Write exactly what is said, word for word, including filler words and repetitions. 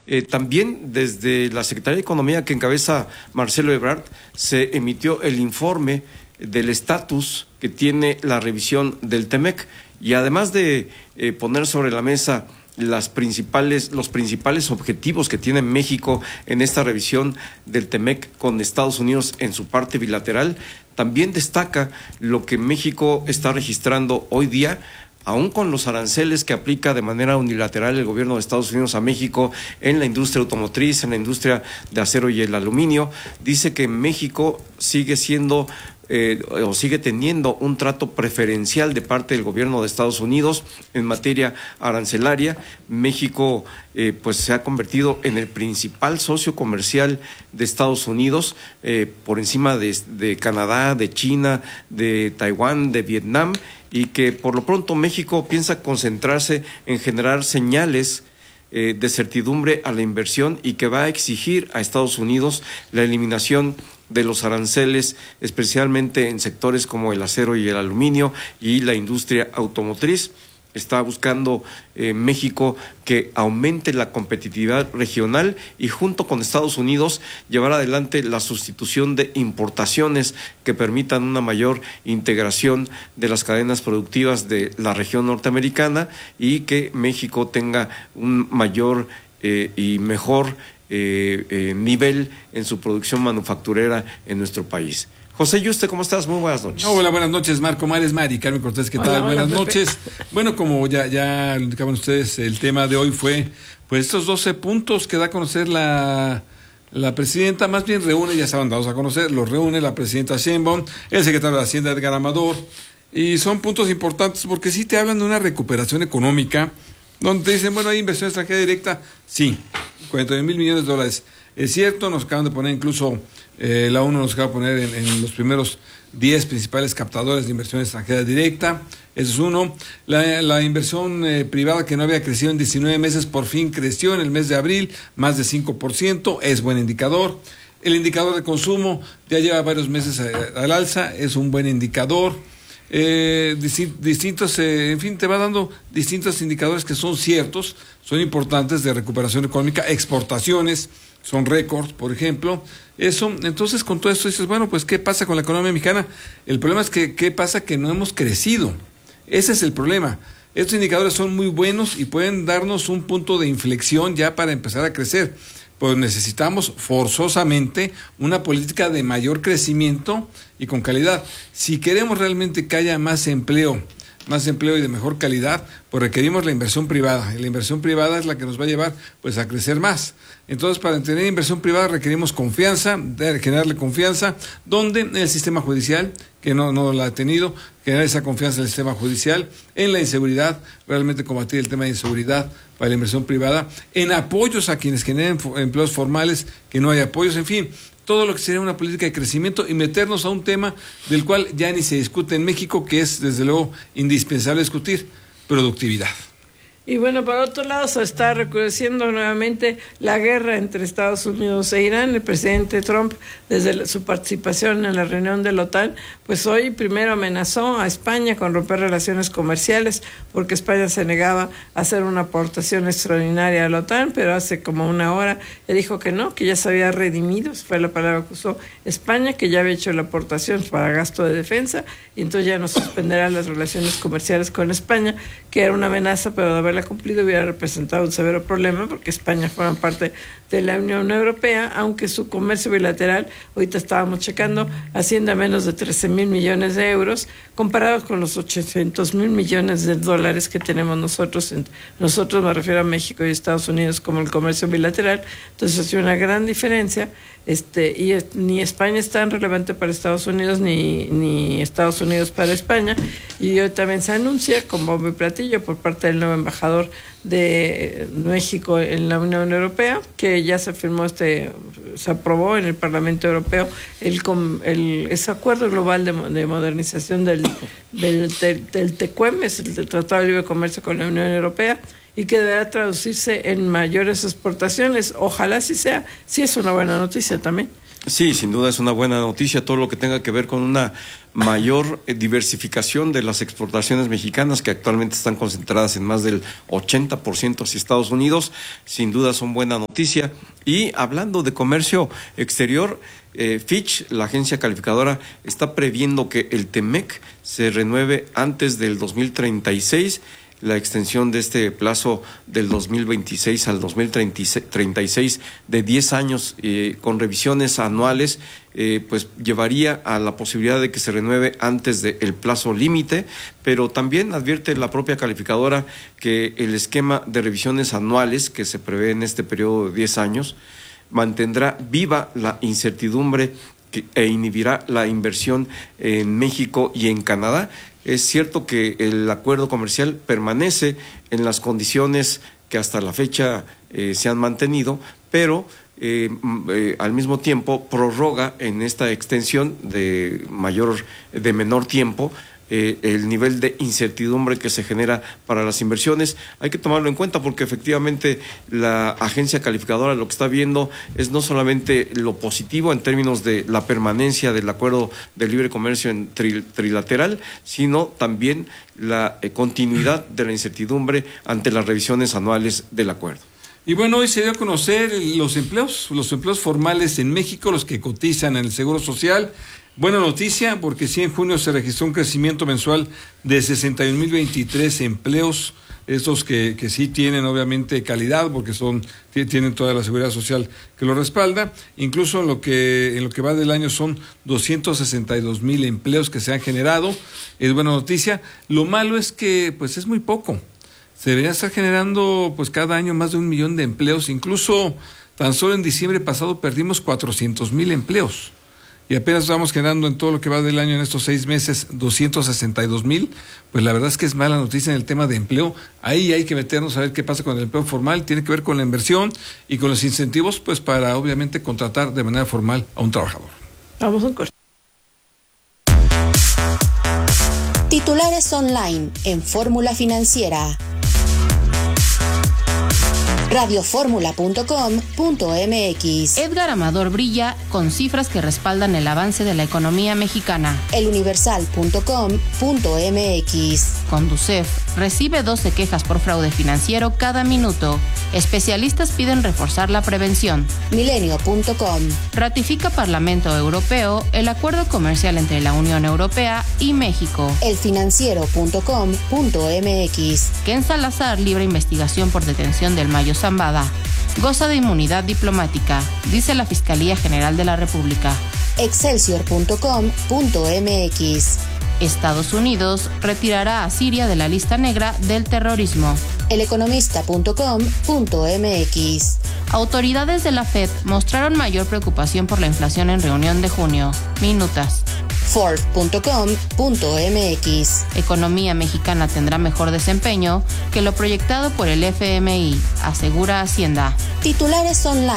Eh, también desde la Secretaría de Economía que encabeza Marcelo Ebrard se emitió el informe del estatus que tiene la revisión del T-M E C, y además de eh, poner sobre la mesa las principales, los principales objetivos que tiene México en esta revisión del T M E C con Estados Unidos en su parte bilateral, también destaca lo que México está registrando hoy día, aún con los aranceles que aplica de manera unilateral el gobierno de Estados Unidos a México en la industria automotriz, en la industria de acero y el aluminio. Dice que México sigue siendo Eh, o sigue teniendo un trato preferencial de parte del gobierno de Estados Unidos en materia arancelaria. México eh, pues se ha convertido en el principal socio comercial de Estados Unidos, eh, por encima de, de Canadá, de China, de Taiwán, de Vietnam, y que por lo pronto México piensa concentrarse en generar señales Eh, de certidumbre a la inversión y que va a exigir a Estados Unidos la eliminación de los aranceles, especialmente en sectores como el acero y el aluminio y la industria automotriz. Está buscando eh, México que aumente la competitividad regional y junto con Estados Unidos llevar adelante la sustitución de importaciones que permitan una mayor integración de las cadenas productivas de la región norteamericana y que México tenga un mayor eh, y mejor eh, eh, nivel en su producción manufacturera en nuestro país. José Yuste, ¿cómo estás? Muy buenas noches. Hola, buenas noches, Marco Mares, Mari, Carmen Cortés, ¿qué tal? Hola, buenas hola, noches. Bueno, como ya, ya lo indicaban ustedes, el tema de hoy fue pues estos doce puntos que da a conocer la, la presidenta, más bien reúne, ya estaban dados a conocer, los reúne la presidenta Sheinbaum, el secretario de Hacienda Edgar Amador, y son puntos importantes porque sí te hablan de una recuperación económica, donde te dicen, bueno, hay inversión extranjera directa, sí, cuarenta y mil millones de dólares. Es cierto, nos acaban de poner incluso, eh, la ONU nos acaba de poner en, en los primeros diez principales captadores de inversión extranjera directa, eso es uno. La, la inversión eh, privada que no había crecido en diecinueve meses, por fin creció en el mes de abril, más de cinco por ciento, es buen indicador. El indicador de consumo ya lleva varios meses a, al alza, es un buen indicador. Eh, distintos, eh, en fin, te va dando distintos indicadores que son ciertos, son importantes de recuperación económica, exportaciones son récords, por ejemplo, eso. Entonces, con todo esto dices, bueno, pues, ¿qué pasa con la economía mexicana? El problema es que, ¿qué pasa? Que no hemos crecido, ese es el problema. Estos indicadores son muy buenos y pueden darnos un punto de inflexión ya para empezar a crecer, pues necesitamos forzosamente una política de mayor crecimiento y con calidad. Si queremos realmente que haya más empleo, más empleo y de mejor calidad, pues requerimos la inversión privada, y la inversión privada es la que nos va a llevar pues a crecer más. Entonces, para tener inversión privada requerimos confianza, de generarle confianza, donde en el sistema judicial, que no, no la ha tenido, generar esa confianza en el sistema judicial, en la inseguridad, realmente combatir el tema de inseguridad para la inversión privada, en apoyos a quienes generen empleos formales, que no hay apoyos, en fin, todo lo que sería una política de crecimiento y meternos a un tema del cual ya ni se discute en México, que es desde luego indispensable discutir, productividad. Y bueno, por otro lado, se está recrudeciendo nuevamente la guerra entre Estados Unidos e Irán. El presidente Trump, desde su participación en la reunión de la OTAN, pues hoy primero amenazó a España con romper relaciones comerciales, porque España se negaba a hacer una aportación extraordinaria a la OTAN, pero hace como una hora él dijo que no, que ya se había redimido, fue la palabra que usó España, que ya había hecho la aportación para gasto de defensa, y entonces ya no suspenderá las relaciones comerciales con España, que era una amenaza, pero de haberla cumplido hubiera representado un severo problema, porque España forma parte de la Unión Europea, aunque su comercio bilateral, ahorita estábamos checando, asciende a menos de trece mil millones de euros, comparados con los ochocientos mil millones de dólares que tenemos nosotros, nosotros me refiero a México y Estados Unidos como el comercio bilateral. Entonces hay una gran diferencia, este y es, ni España es tan relevante para Estados Unidos, ni, ni Estados Unidos para España, y hoy también se anuncia como bombo y platillo por parte del nuevo embajador de México en la Unión Europea, que ya se firmó este, se aprobó en el Parlamento Europeo el, el ese acuerdo global de, de modernización del del, del, del TECUEM, es el Tratado de Libre Comercio con la Unión Europea, y que deberá traducirse en mayores exportaciones. Ojalá sí sea, sí es una buena noticia también. Sí, sin duda es una buena noticia todo lo que tenga que ver con una mayor diversificación de las exportaciones mexicanas, que actualmente están concentradas en más del ochenta por ciento hacia Estados Unidos. Sin duda son buena noticia. Y hablando de comercio exterior, eh, Fitch, la agencia calificadora, está previendo que el Temec se renueve antes del dos mil treinta y seis. La extensión de este plazo del dos mil veintiséis al dos mil treinta y seis de diez años eh, con revisiones anuales, eh, pues llevaría a la posibilidad de que se renueve antes del plazo límite, pero también advierte la propia calificadora que el esquema de revisiones anuales que se prevé en este periodo de diez años mantendrá viva la incertidumbre que, e inhibirá la inversión en México y en Canadá. Es cierto que el acuerdo comercial permanece en las condiciones que hasta la fecha eh, se han mantenido, pero eh, eh, al mismo tiempo prorroga en esta extensión de mayor, de menor tiempo, Eh, el nivel de incertidumbre que se genera para las inversiones. Hay que tomarlo en cuenta porque efectivamente la agencia calificadora lo que está viendo es no solamente lo positivo en términos de la permanencia del acuerdo de libre comercio en tri, trilateral, sino también la eh, continuidad de la incertidumbre ante las revisiones anuales del acuerdo. Y bueno, hoy se dio a conocer los empleos, los empleos formales en México, los que cotizan en el Seguro Social. Buena noticia, porque sí, en junio se registró un crecimiento mensual de sesenta y un mil veintitrés empleos, estos que, que sí tienen obviamente calidad, porque son tienen toda la seguridad social que lo respalda. Incluso en lo que en lo que va del año son doscientos sesenta y dos mil empleos que se han generado. Es buena noticia. Lo malo es que pues es muy poco. Se debería estar generando pues cada año más de un millón de empleos. Incluso tan solo en diciembre pasado perdimos cuatrocientos mil empleos. Y apenas estamos generando en todo lo que va del año, en estos seis meses, doscientos sesenta y dos mil, pues la verdad es que es mala noticia en el tema de empleo. Ahí hay que meternos a ver qué pasa con el empleo formal. Tiene que ver con la inversión y con los incentivos, pues para obviamente contratar de manera formal a un trabajador. Vamos a un corte. Titulares online en Fórmula Financiera. radio fórmula punto com punto m x. Edgar Amador brilla con cifras que respaldan el avance de la economía mexicana. el universal punto com punto m x. Conducef recibe doce quejas por fraude financiero cada minuto. Especialistas piden reforzar la prevención. milenio punto com. Ratifica Parlamento Europeo el acuerdo comercial entre la Unión Europea y México. el financiero punto com punto m x. Ken Salazar libre investigación por detención del Mayo Zambada. Goza de inmunidad diplomática, dice la Fiscalía General de la República. excelsior punto com punto m x. Estados Unidos retirará a Siria de la lista negra del terrorismo. el economista punto com punto m x. Autoridades de la Fed mostraron mayor preocupación por la inflación en reunión de junio. Minutas. Forbes punto com punto m x. Economía mexicana tendrá mejor desempeño que lo proyectado por el F M I, asegura Hacienda. Titulares online